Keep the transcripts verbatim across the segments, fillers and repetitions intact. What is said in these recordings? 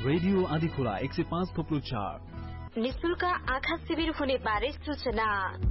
Radio Adhikhola एक सय पाँच थोप्लो चार। निशुल्क आँखा शिविर हुने बारे सूचना।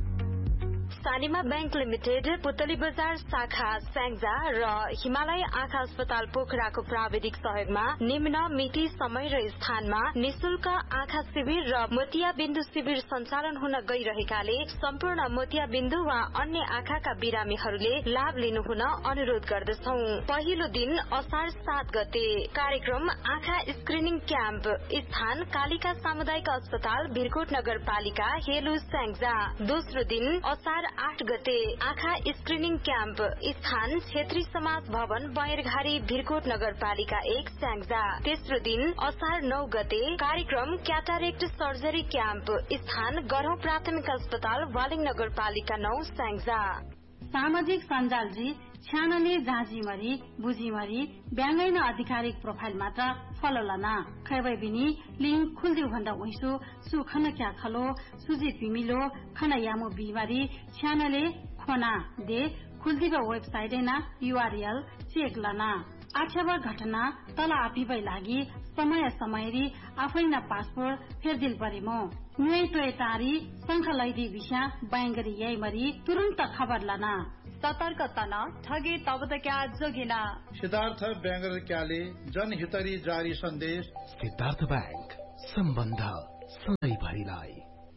सानिमा बैंक लिमिटेड पुतली बजार शाखा स्याङ्जा र हिमालय आँखा अस्पताल पोखराको प्राविधिक सहयोगमा निम्न मिति समय र स्थानमा निशुल्क आँखा शिविर र मोतिया बिन्दु शिविर सञ्चालन हुन गइरहेकाले सम्पूर्ण मोतिया बिन्दु वा अन्य आँखाका बिरामीहरूले लाभ लिनु हुन अनुरोध गर्दछौ। पहिलो दिन असार सात गते कार्यक्रम आँखा स्क्रिनिङ क्याम्प, स्थान कालिका सामुदायिक अस्पताल भिरकोट नगरपालिका हेलु स्याङ्जा। दोस्रो दिन असार आठ गते आँखा स्क्रिनिङ क्याम्प, स्थान क्षेत्री समाज भवन बयरघारी भिरकोट नगरपालिका एक स्याङ्जा। तेस्रो दिन असार नौ गते कार्यक्रम क्याटारेक्ट सर्जरी क्याम्प, स्थान गरौं प्राथमिक अस्पताल वालिङ नगरपालिका नौ स्याङ्जा। सामाजिक सञ्जालजी छ्यानले जाँजीमरी बुझीमरी ब्याङ्गैन आधिकारिक प्रोफाइल मात्र फलो लना खैबै बिनी लिंक खुल्दिउ भन्दा उइसु सुखन क्या खलो सुजी पिमिलो खन यामो बिमारी छ्यानले खोना दे खुल्दिब वेबसाइट ना यूआरएल चेक लना। आठ्यावर घटना तल आपिबै लागि समय समयरी आफैना पासपोर्ट फेरदिल परेमो नुई टोय तारी शंख लैदी विषा बैंगरी यही मरी तुरंत खबर लना। सतर्क तना ठगे तब त क्या जोगिना। सिद्धार्थ ब्याङ्गर क्याले जनहितरी जारी सन्देश। सिद्धार्थ बैंक सम्बन्ध सधैँभरिलाई।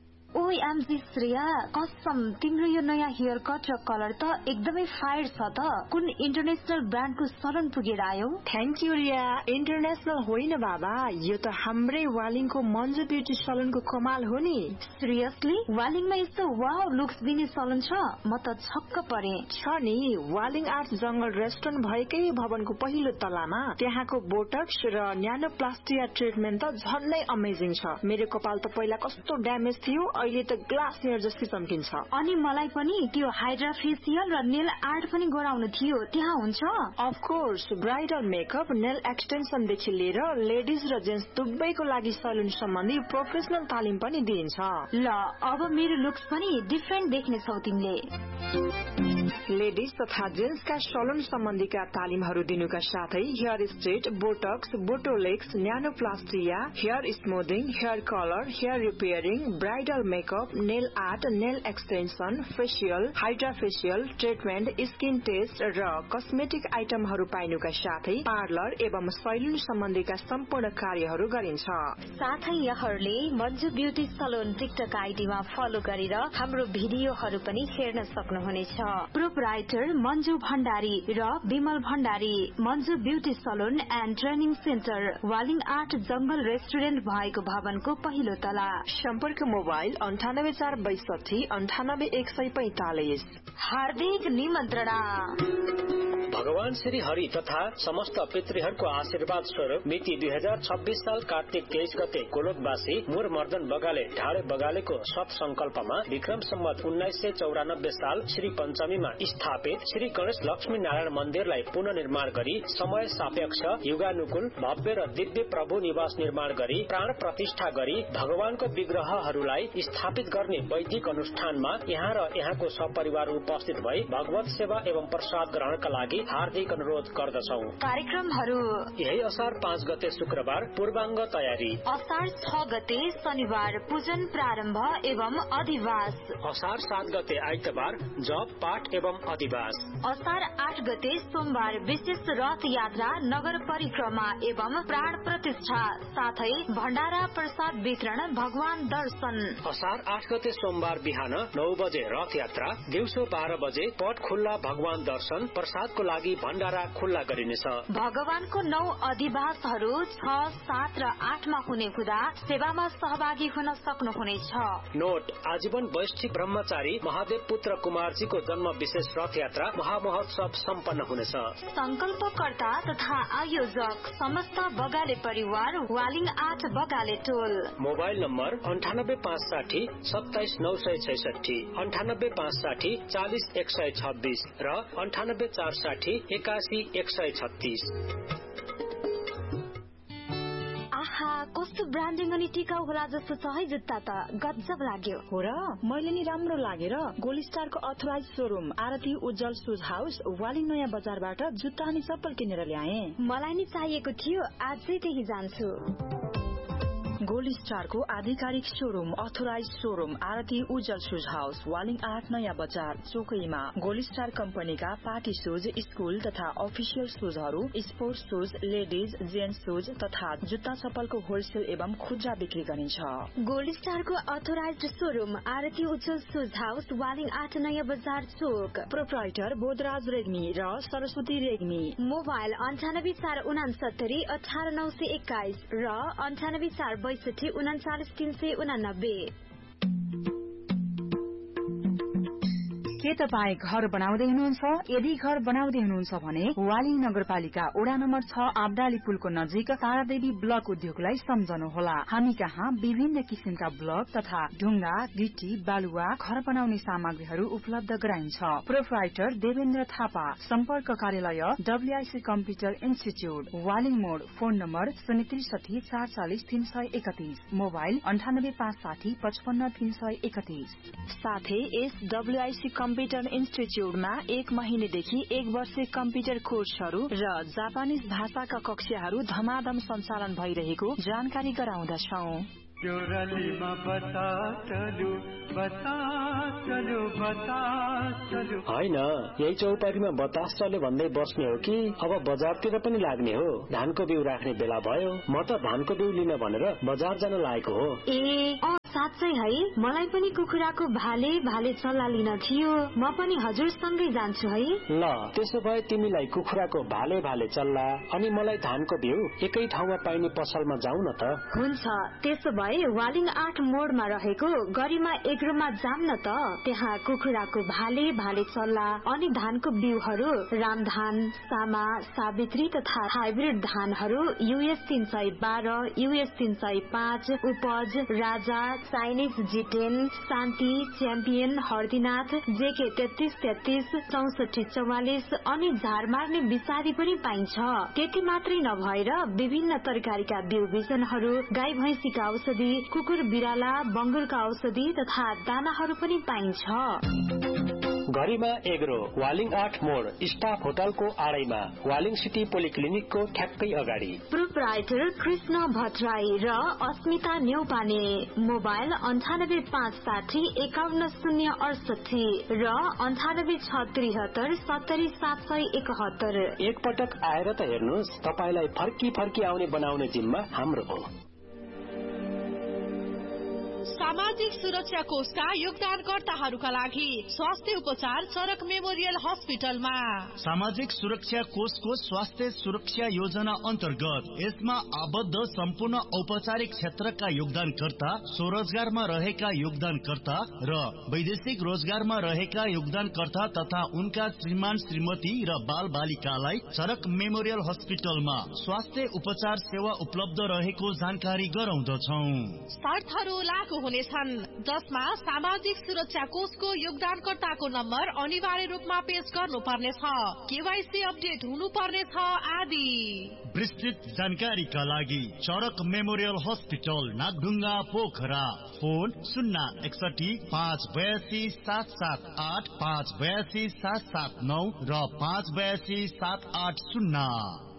ओ एमजी श्रेया, कसम तिम्रो यो नयाँ हेयर कट र कलर त एकदमै फायर छ त। कुन इन्टरनेशनल ब्रान्डको सलन पुगेर आयो? Thank you Riya. इन्टरनेशनल होइन बाबा, यो त हाम्रै वालिङको मन्जु ब्युटी सलनको कमाल हो नि। सिरियसली? वालिङमा यस्तो वाउ लुक्स दिने सलन छ? म त छक्क परे। छ नि, वालिङ आर्ट जंगल रेस्टुरेन्ट भएकै भवनको पहिलो तलामा त्यहाँको बोटक्स र न्यानोप्लास्टिया ट्रिटमेन्ट त झन्नै अमेजिङ छ। मेरो कपाल त पहिला कस्तो ड्यामेज थियो, अहिले त ग्लास हेयर जस्तै चम्किन्छ। अनि मलाई पनि त्यो हाइड्रा फेसियल र नेल आर्ट पनि गराउनु थियो, त्यहाँ हुन्छ? Of course, bridal makeup, nail extension देखि लिएर लेडिज र जेन्ट्स दुवैको लागि सलुन सम्बन्धी प्रोफेसनल तालिम पनि दिइन्छ। ल अब मेरो लुक्स पनि डिफरेन्ट देख्ने छौ तिमीले। लेडिज तथा जेन्ट्सका सलुन सम्बन्धीका तालिमहरू दिनुका साथै hair straight, Botox, बोटोलेक्स, न्यानोप्लास्टिया, hair smoothing, hair colour, hair repairing, bridal makeup, nail art, nail extension, facial, hydra facial treatment, skin test र कस्मेटिक आइटमहरू पाइनुका साथै पार्लर एवं सैलुन सम्बन्धीका सम्पूर्ण कार्यहरू गरिन्छ। साथै यहाँहरूले Manju beauty Salon TikTok आइडीमा follow गरेर हाम्रो भिडियोहरू पनि हेर्न सक्नुहुनेछ। प्रोपराइटर मन्जु भण्डारी र Bimal Bhandari, Manju beauty Salon and training centre, Waling art जंगल रेस्टुरेन्ट भएको भवनको पहिलो तला। सम्पर्क मोबाइल अन्ठानब्बे चार बैसठी अन्ठानब्बे एक सय पैंतालिस। हार्दिक निमन्त्रणा। भगवान श्री हरि तथा समस्त पितृहरूको आशीर्वाद स्वरूप मिति दुई हजार छब्बीस साल कार्तिक तेइस गते कोलोकवासी मुर मर्दन बगाले ढाडे बगालेको सत संकल्पमा विक्रम सम्वत उन्नाइस सय चौरानब्बे साल श्री पञ्चमीमा स्थापित श्री गणेश लक्ष्मी नारायण मन्दिरलाई पुनर्निर्माण गरी समय सापेक्ष युगानुकूल भव्य र दिव्य प्रभु निवास निर्माण गरी प्राण प्रतिष्ठा गरी भगवानको विग्रहहरूलाई स्थापित गर्ने वैदिक अनुष्ठानमा यहाँ र यहाँको सपरिवार उपस्थित भई भगवत सेवा एवं प्रसाद ग्रहणका लागि हार्दिक अनुरोध गर्दछौ। कार्यक्रमहरू यही असार पाँच गते शुक्रबार पूर्वाङ्ग तयारी, असार छ गते शनिबार पूजन प्रारम्भ एवं अधिवास, असार सात गते आइतबार जप पाठ एवं अधिवास, असार आठ गते सोमबार विशेष रथ यात्रा नगर परिक्रमा एवं प्राण प्रतिष्ठा साथै भण्डारा प्रसाद वितरण भगवान दर्शन, असार आठ गते सोमबार बिहान नौ बजे रथ यात्रा, दिउँसो बाह्र बजे पट खुल्ला भगवान दर्शन प्रसादको लागि भण्डारा खुल्ला गरिनेछ। भगवानको नौ अधिवासहरू छ सात र आठमा हुने हुँदा सेवामा सहभागी हुन सक्नुहुनेछ। नोट, आजीवन वैश्विक ब्रह्मचारी महादेव पुत्र कुमारजीको जन्म विशेष रथ यात्रा महामहोत्सव सम्पन्न हुनेछ। संकल्पकर्ता तथा आयोजक समस्त बगाले परिवार, वालिङ आठ बगाले टोल। मोबाइल नम्बर अन्ठानब्बे पाँच साठी सत्ताइस नौ सय छैसठी, अन्ठानब्बे पाँच साठी चालिस एक सय छब्बीस र अन्ठानब्बे चार साठी एकासी एक सय छत्तीस। आहा, कस्तो ब्रान्डिङ अनि टिकाउ होला जस्तो छ है जुत्ता त, गजब लाग्यो। हो र, मैले नि राम्रो लागेर गोल्ड स्टारको अथोराइज सोरुम आरती उज्जवल सुज हाउस वालिङ नयाँ बजारबाट जुत्ता अनि चप्पल किनेर ल्याए। मलाई नि चाहिएको थियो, आजै त्यही जान्छु। गोल्ड स्टारको आधिकारिक शोरूम अथोराइज शोरूम आरती उज्जवल सुज हाउस वालिङ आठ नयाँ बजार चोकैमा। गोल्ड स्टार कम्पनीका पार्टी सुज, स्कूल तथा अफिसियल सुजहरू, sports shoes, ladies, gents shoes तथा जुत्ता चप्पलको होलसेल एवं खुद्रा बिक्री गरिन्छ। गोल्ड स्टारको अथोराइज शोरूम आरती उज्जवल सुज हाउस वालिङ आठ नयाँ बजार चोक। प्रोप्राइटर बोधराज रेग्मी र सरस्वती रेग्मी। मोबाइल अन्ठानब्बे चार उनासत्तरी अठार नौ सय एक्काइस र अन्ठानब्बे चार बैसठी उनाचालिस तीन सय उनानब्बे। के तपाईँ घर बनाउँदै हुनुहुन्छ? यदि घर बनाउँदै हुनुहुन्छ भने वालिङ नगरपालिका वडा नम्बर छ आबडाली पुलको नजिक तारादेवी ब्लक उद्योगलाई सम्झनुहोला। हामी कहाँ विभिन्न किसिमका ब्लक तथा ढुङ्गा, गिटी, बालुवा, घर बनाउने सामग्रीहरू उपलब्ध गराइन्छ। प्रोप्राइटर देवेन्द्र थापा। सम्पर्क कार्यालय डब्ल्युआईसी कम्प्युटर इन्स्टिच्युट वालिङ मोड। फोन नम्बर शून्य त्रिसठी चार चालिस तीन सय एकतीस। मोबाइल अन्ठानब्बे पाँच साठी पचपन्न तीन सय एकतीस। साथै यस डब्ल्युआईसी कम्प्युटर इन्स्टिच्युटमा एक महिनेदेखि एक वर्ष कम्प्युटर कोर्सहरू र जापानिज भाषाका कक्षाहरू धमाधम सञ्चालन भइरहेको जानकारी गराउँदछौं। होइन, यही चौपारीमा बतास चल्यो भन्दै बस्ने हो कि अब बजारतिर पनि लाग्ने हो? धानको बिउ राख्ने बेला भयो, म त धानको बिउ लिन भनेर बजार जान लागेको हो। ए साँच्चै है, मलाई पनि कुखुराको भाले भाले चल्ला लिन थियो। म पनि हजुरसँगै जान्छु है। ल त्यसो भए तिमीलाई कुखुराको भाले भाले चल्ला अनि मलाई धानको बिउ एकै ठाउँमा पाइने पसलमा जाउँ न त। हुन्छ, त्यसो भए वालिङ आठ मोडमा रहेको गरिमा एग्रोमा जाम न त। त्यहाँ कुखुराको भाले भाले चल्ला अनि धानको बिउहरू रामधान, सामा, सावित्री तथा हाइब्रिड धानहरू युएस तीन सय बाह्र, युएस तीन सय पाँच, उपज, राजा, चाइनिज जिटेन, शान्ति, च्याम्पियन, हर्दीनाथ, जेके तेत्तीस तेत्तीस, चौसठी चौवालिस अनि झार मार्ने विषादी पनि पाइन्छ। त्यति मात्रै नभएर विभिन्न तरकारीका बिउ बिजनहरू, गाई भैँसीका औषधि, कुकुर बिराला, बंगुरका औषधि तथा दानाहरू पनि पाइन्छ। गरिमा एग्रो वालिङ आठ मोड स्टाफ होटलको आडैमा वालिङ सिटी पोलिक्लिनिकको ठ्याक्कै अगाडि। प्रोप्राइटर कृष्ण भट्टराई र अस्मिता न्यौपाने। मोबाइल अन्ठानब्बे पाँच साठी एकाउन्न शून्य अडसठी र अन्ठानब्बे छ त्रिहत्तर सत्तरी सात सय एकहत्तर। एकपटक आएर त हेर्नुहोस्, तपाईलाई फर्की फर्की आउने बनाउने जिम्मा हाम्रो हो। सामाजिक सुरक्षा कोषका योगदानकर्ताहरूका लागि स्वास्थ्य उपचार चरक मेमोरियल हस्पिटलमा। सामाजिक सुरक्षा कोषको स्वास्थ्य सुरक्षा योजना अन्तर्गत यसमा आबद्ध सम्पूर्ण औपचारिक क्षेत्रका योगदानकर्ता, स्वरोजगारमा रहेका योगदानकर्ता र वैदेशिक रोजगारमा रहेका योगदानकर्ता तथा उनका श्रीमान श्रीमती र बाल बालिकालाई चरक मेमोरियल हस्पिटलमा स्वास्थ्य उपचार सेवा उपलब्ध रहेको जानकारी गराउँदछौं। शर्तहरू लागू हुनेछन्, जसमा सामाजिक सुरक्षा कोषको योगदानकर्ताको नम्बर अनिवार्य रूपमा पेश गर्नुपर्नेछ, केवाईसी अपडेट हुनुपर्नेछ आदि। विस्तृत जानकारीका लागि चरक memorial hospital Nagdhunga Pokhara. Phone शून्य एकसठी पाँच बयासी सात सात आठ, पाँच बयासी सात सात नौ र पाँच बयासी सात आठ शून्य।